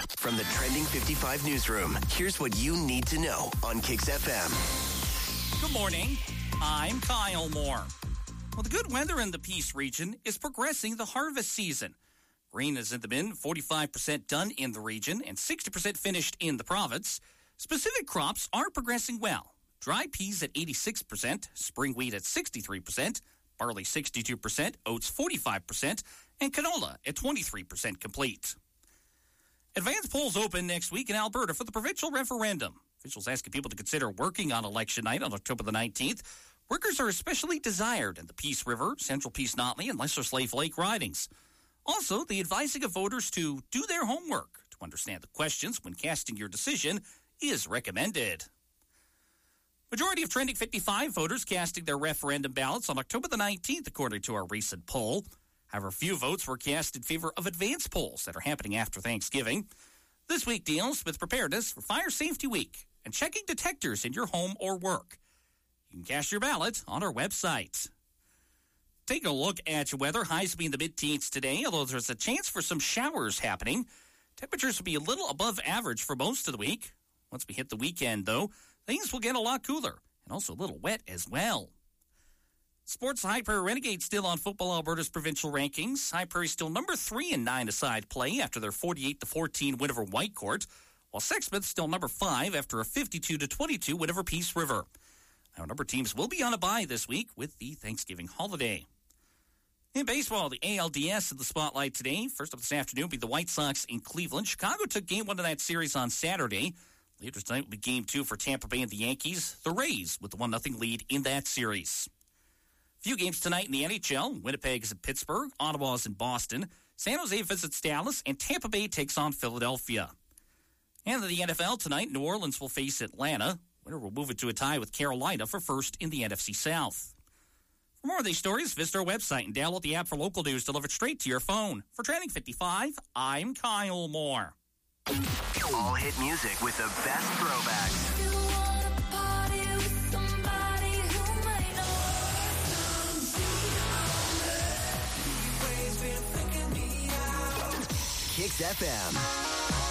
From the Trending 55 newsroom, here's what you need to know on Kicks FM. Good morning. I'm Kyle Moore. Well, the good weather in the Peace region is progressing the harvest season. Grain is in the bin, 45% done in the region and 60% finished in the province. Specific crops are progressing well. Dry peas at 86%, spring wheat at 63%, barley 62%, oats 45%, and canola at 23% complete. Advance polls open next week in Alberta for the provincial referendum. Officials asking people to consider working on election night on October the 19th. Workers are especially desired in the Peace River, Central Peace Notley, and Lesser Slave Lake ridings. Also, the advising of voters to do their homework to understand the questions when casting your decision is recommended. Majority of Trending 55 voters casting their referendum ballots on October the 19th, according to our recent poll. However, few votes were cast in favor of advance polls that are happening after Thanksgiving. This week deals with preparedness for Fire Safety Week and checking detectors in your home or work. You can cast your ballot on our website. Take a look at your weather. Highs will be in the mid-teens today, although there's a chance for some showers happening. Temperatures will be a little above average for most of the week. Once we hit the weekend, though, things will get a lot cooler and also a little wet as well. Sports, High Prairie Renegades still on Football Alberta's provincial rankings. High Prairie still number 3 in 9-a-side play after their 48-14 win over Whitecourt, while Sexsmith still number 5 after a 52-22 win over Peace River. Our number teams will be on a bye this week with the Thanksgiving holiday. In baseball, the ALDS in the spotlight today. First up this afternoon will be the White Sox in Cleveland. Chicago took game 1 of that series on Saturday. Later tonight will be game 2 for Tampa Bay and the Yankees. The Rays with the 1-0 lead in that series. Few games tonight in the NHL. Winnipeg is in Pittsburgh. Ottawa is in Boston. San Jose visits Dallas. And Tampa Bay takes on Philadelphia. And in the NFL tonight, New Orleans will face Atlanta. Winner will move it to a tie with Carolina for first in the NFC South. For more of these stories, visit our website and download the app for local news delivered straight to your phone. For Trending 55, I'm Kyle Moore. All hit music with the best throwbacks. Kicks FM.